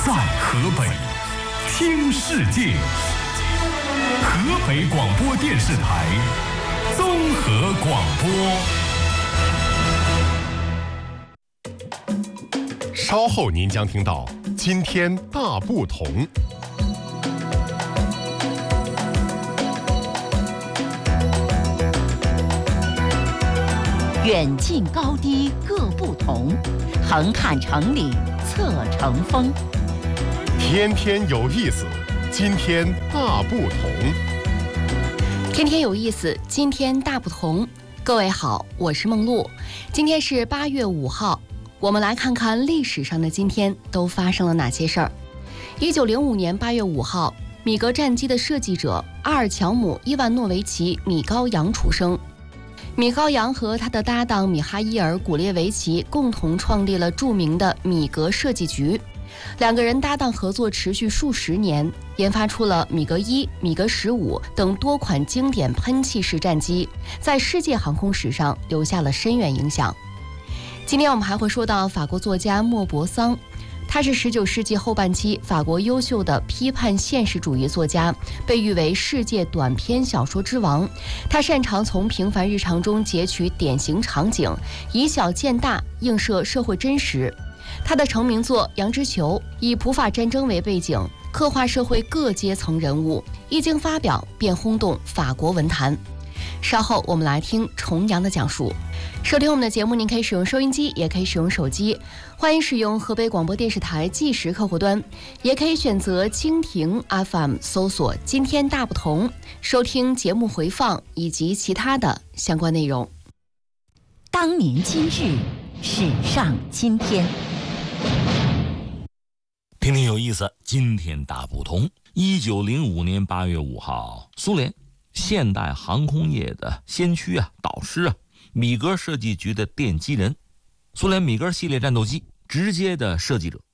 在河北听世界，河北广播电视台综合广播。稍后您将听到今天大不同。 远近高低各不同，横看成岭侧成峰。 天天有意思，今天大不同。 天天有意思，今天大不同。各位好，我是梦露。今天是8月5号，我们来看看历史上的今天都发生了哪些事儿。1905年8月5号，米格战机的设计者阿尔乔姆·伊万诺维奇·米高扬出生。米高扬和他的搭档米哈伊尔·古列维奇共同创立了著名的米格设计局，两个人搭档合作持续数十年，研发出了米格1、米格15等多款经典喷气式战机，在世界航空史上留下了深远影响。今天我们还会说到法国作家莫泊桑，他是19世纪后半期法国优秀的批判现实主义作家，被誉为世界短篇小说之王。他擅长从平凡日常中截取典型场景，以小见大，映射社会真实。他的成名作《羊脂球》以普法战争为背景，刻画社会各阶层人物，一经发表便轰动法国文坛。稍后我们来听重阳的讲述。收听我们的节目，您可以使用收音机，也可以使用手机，欢迎使用河北广播电视台计时客户端，也可以选择蜻蜓 FM 搜索今天大不同，收听节目回放以及其他的相关内容。 当年今日，史上今天。 天天有意思，今天大不同。1905年8月5号，苏联现代航空业的先驱导师米格设计局的奠基人，苏联米格系列战斗机直接的设计者